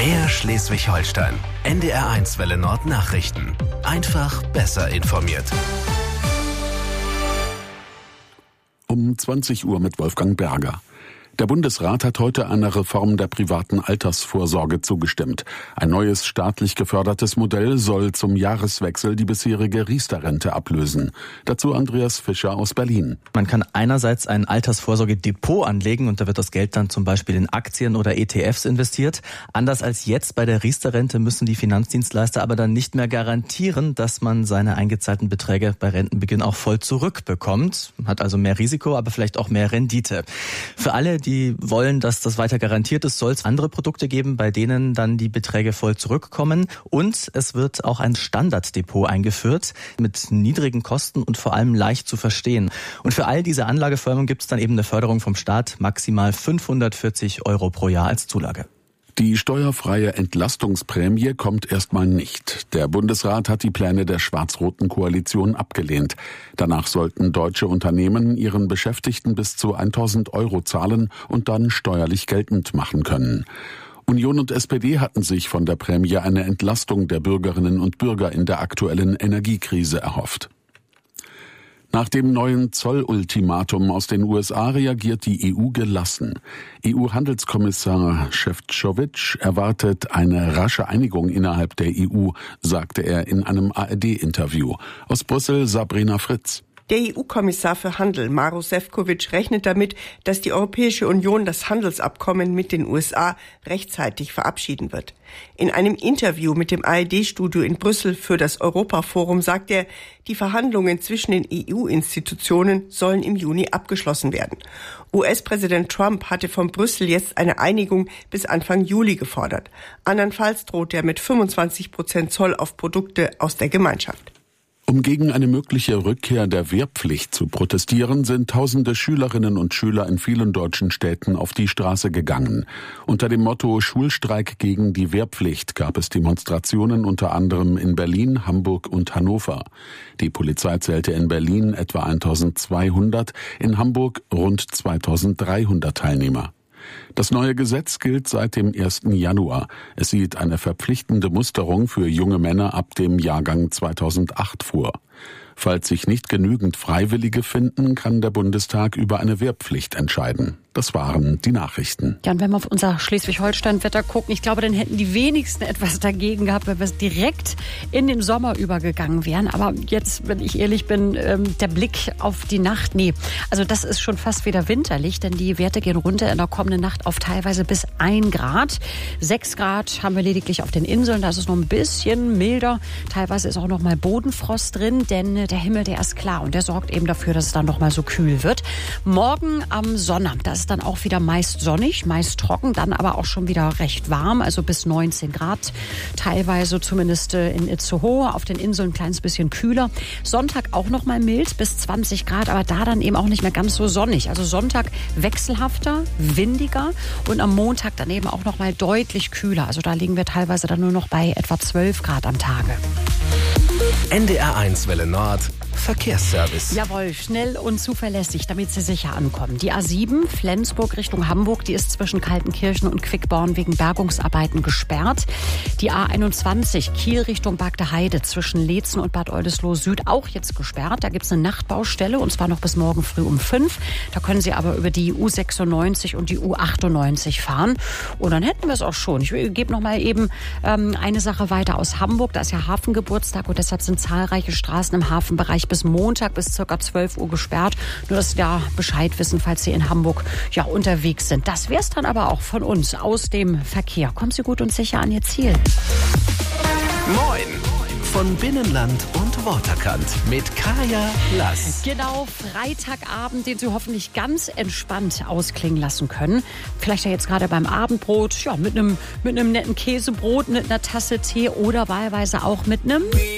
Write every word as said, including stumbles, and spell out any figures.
Air Schleswig-Holstein. N D R eins Welle Nord Nachrichten. Einfach besser informiert. Um zwanzig Uhr mit Wolfgang Berger. Der Bundesrat hat heute einer Reform der privaten Altersvorsorge zugestimmt. Ein neues staatlich gefördertes Modell soll zum Jahreswechsel die bisherige Riester-Rente ablösen. Dazu Andreas Fischer aus Berlin. Man kann einerseits ein Altersvorsorgedepot anlegen und da wird das Geld dann zum Beispiel in Aktien oder E T Fs investiert. Anders als jetzt bei der Riester-Rente müssen die Finanzdienstleister aber dann nicht mehr garantieren, dass man seine eingezahlten Beträge bei Rentenbeginn auch voll zurückbekommt. Hat also mehr Risiko, aber vielleicht auch mehr Rendite. Für alle, die die wollen, dass das weiter garantiert ist, soll es andere Produkte geben, bei denen dann die Beträge voll zurückkommen. Und es wird auch ein Standarddepot eingeführt mit niedrigen Kosten und vor allem leicht zu verstehen. Und für all diese Anlageformen gibt es dann eben eine Förderung vom Staat, maximal fünfhundertvierzig Euro pro Jahr als Zulage. Die steuerfreie Entlastungsprämie kommt erstmal nicht. Der Bundesrat hat die Pläne der schwarz-roten Koalition abgelehnt. Danach sollten deutsche Unternehmen ihren Beschäftigten bis zu tausend Euro zahlen und dann steuerlich geltend machen können. Union und S P D hatten sich von der Prämie eine Entlastung der Bürgerinnen und Bürger in der aktuellen Energiekrise erhofft. Nach dem neuen Zollultimatum aus den U S A reagiert die E U gelassen. E U-Handelskommissar Šefčovič erwartet eine rasche Einigung innerhalb der E U, sagte er in einem A R D-Interview. Aus Brüssel Sabrina Fritz. Der E U-Kommissar für Handel, Maroš Šefčovič, rechnet damit, dass die Europäische Union das Handelsabkommen mit den U S A rechtzeitig verabschieden wird. In einem Interview mit dem A R D-Studio in Brüssel für das Europaforum sagt er, die Verhandlungen zwischen den E U-Institutionen sollen im Juni abgeschlossen werden. U S-Präsident Trump hatte von Brüssel jetzt eine Einigung bis Anfang Juli gefordert. Andernfalls droht er mit fünfundzwanzig Prozent Zoll auf Produkte aus der Gemeinschaft. Um gegen eine mögliche Rückkehr der Wehrpflicht zu protestieren, sind tausende Schülerinnen und Schüler in vielen deutschen Städten auf die Straße gegangen. Unter dem Motto Schulstreik gegen die Wehrpflicht gab es Demonstrationen unter anderem in Berlin, Hamburg und Hannover. Die Polizei zählte in Berlin etwa eintausendzweihundert, in Hamburg rund zweitausenddreihundert Teilnehmer. Das neue Gesetz gilt seit dem ersten Januar. Es sieht eine verpflichtende Musterung für junge Männer ab dem Jahrgang zweitausendacht vor. Falls sich nicht genügend Freiwillige finden, kann der Bundestag über eine Wehrpflicht entscheiden. Das waren die Nachrichten. Ja, und wenn wir auf unser Schleswig-Holstein-Wetter gucken, ich glaube, dann hätten die wenigsten etwas dagegen gehabt, wenn wir direkt in den Sommer übergegangen wären. Aber jetzt, wenn ich ehrlich bin, der Blick auf die Nacht, nee. Also das ist schon fast wieder winterlich, denn die Werte gehen runter in der kommenden Nacht auf teilweise bis ein Grad. Sechs Grad haben wir lediglich auf den Inseln, da ist es noch ein bisschen milder. Teilweise ist auch noch mal Bodenfrost drin, denn der Himmel, der ist klar und der sorgt eben dafür, dass es dann noch mal so kühl wird. Morgen am Sonnabend, da ist dann auch wieder meist sonnig, meist trocken, dann aber auch schon wieder recht warm, also bis neunzehn Grad, teilweise zumindest in Itzehoe, auf den Inseln ein kleines bisschen kühler. Sonntag auch noch mal mild, bis zwanzig Grad, aber da dann eben auch nicht mehr ganz so sonnig. Also Sonntag wechselhafter, windiger und am Montag dann eben auch noch mal deutlich kühler. Also da liegen wir teilweise dann nur noch bei etwa zwölf Grad am Tage. N D R eins Welle Nord Verkehrsservice. Jawohl, schnell und zuverlässig, damit Sie sicher ankommen. Die A sieben Flensburg Richtung Hamburg, die ist zwischen Kaltenkirchen und Quickborn wegen Bergungsarbeiten gesperrt. Die A einundzwanzig Kiel Richtung Bagdeheide zwischen Leetzen und Bad Oldesloe Süd auch jetzt gesperrt. Da gibt es eine Nachtbaustelle und zwar noch bis morgen früh um fünf. Da können Sie aber über die U sechsundneunzig und die U achtundneunzig fahren. Und dann hätten wir es auch schon. Ich gebe noch mal eben ähm, eine Sache weiter aus Hamburg. Da ist ja Hafengeburtstag und deshalb sind zahlreiche Straßen im Hafenbereich bis Montag bis circa zwölf Uhr gesperrt. Nur, dass Sie da Bescheid wissen, falls Sie in Hamburg ja unterwegs sind. Das wär's dann aber auch von uns aus dem Verkehr. Kommen Sie gut und sicher an Ihr Ziel. Moin! Von Binnenland und Waterkant mit Kaya Lass. Genau, Freitagabend, den Sie hoffentlich ganz entspannt ausklingen lassen können. Vielleicht ja jetzt gerade beim Abendbrot, ja, mit einem, mit einem netten Käsebrot, mit einer Tasse Tee oder wahlweise auch mit einem